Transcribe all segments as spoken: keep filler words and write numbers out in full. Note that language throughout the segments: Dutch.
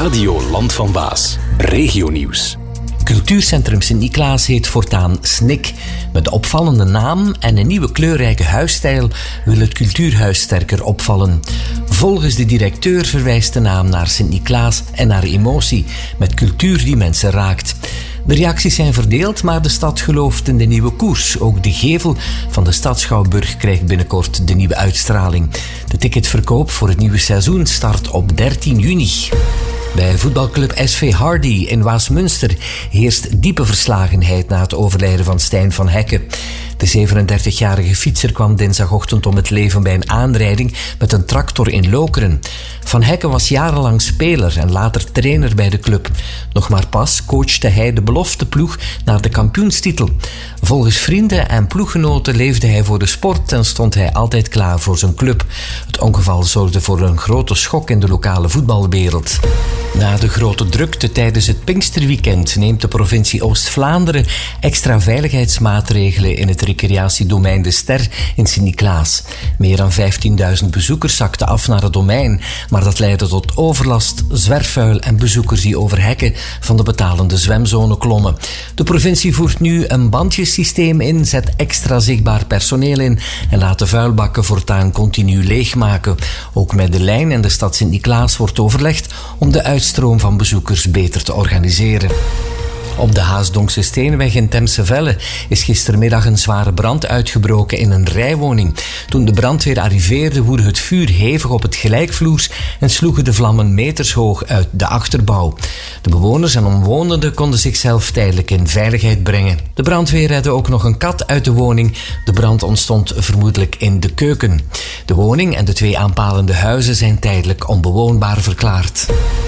Radio Land van Waas. Regionieuws. Cultuurcentrum Sint-Niklaas heet voortaan S N I C. Met de opvallende naam en een nieuwe kleurrijke huisstijl wil het cultuurhuis sterker opvallen. Volgens de directeur verwijst de naam naar Sint-Niklaas en naar emotie, met cultuur die mensen raakt. De reacties zijn verdeeld, maar de stad gelooft in de nieuwe koers. Ook de gevel van de Stadsschouwburg krijgt binnenkort de nieuwe uitstraling. De ticketverkoop voor het nieuwe seizoen start op dertien juni. Bij voetbalclub S V Hardy in Waasmunster heerst diepe verslagenheid na het overlijden van Stijn van Hekke. De zevenendertigjarige fietser kwam dinsdagochtend om het leven bij een aanrijding met een tractor in Lokeren. Van Hekke was jarenlang speler en later trainer bij de club. Nog maar pas coachte hij de belofteploeg naar de kampioenstitel. Volgens vrienden en ploeggenoten leefde hij voor de sport en stond hij altijd klaar voor zijn club. Het ongeval zorgde voor een grote schok in de lokale voetbalwereld. Na de grote drukte tijdens het Pinksterweekend neemt de provincie Oost-Vlaanderen extra veiligheidsmaatregelen in het recreatiedomein De Ster in Sint-Niklaas. Meer dan vijftienduizend bezoekers zakten af naar het domein, maar dat leidde tot overlast, zwerfvuil en bezoekers die over hekken van de betalende zwemzone klommen. De provincie voert nu een bandjesysteem in, zet extra zichtbaar personeel in en laat de vuilbakken voortaan continu leegmaken. Ook met de lijn en de stad Sint-Niklaas wordt overlegd om de uitstroom van bezoekers beter te organiseren. Op de Haasdonkse Steenweg in Temse-Velle is gistermiddag een zware brand uitgebroken in een rijwoning. Toen de brandweer arriveerde, woedde het vuur hevig op het gelijkvloers en sloegen de vlammen metershoog uit de achterbouw. De bewoners en omwonenden konden zichzelf tijdelijk in veiligheid brengen. De brandweer redde ook nog een kat uit de woning. De brand ontstond vermoedelijk in de keuken. De woning en de twee aanpalende huizen zijn tijdelijk onbewoonbaar verklaard.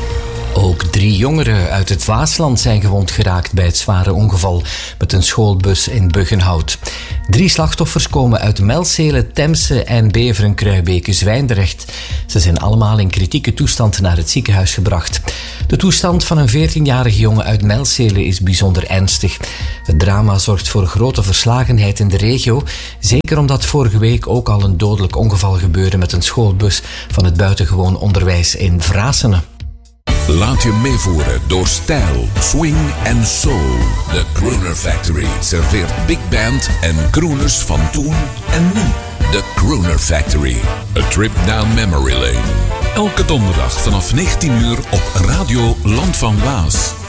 Ook drie jongeren uit het Waasland zijn gewond geraakt bij het zware ongeval met een schoolbus in Buggenhout. Drie slachtoffers komen uit Melzele, Temse en Beveren-Kruibeke-Zwijndrecht. Ze zijn allemaal in kritieke toestand naar het ziekenhuis gebracht. De toestand van een veertienjarige jongen uit Melzele is bijzonder ernstig. Het drama zorgt voor grote verslagenheid in de regio, zeker omdat vorige week ook al een dodelijk ongeval gebeurde met een schoolbus van het buitengewoon onderwijs in Vrasene. Laat je meevoeren door stijl, swing en soul. De Crooner Factory serveert big band en crooners van toen en nu. De Crooner Factory. A trip down memory lane. Elke donderdag vanaf negentien uur op Radio Land van Waas.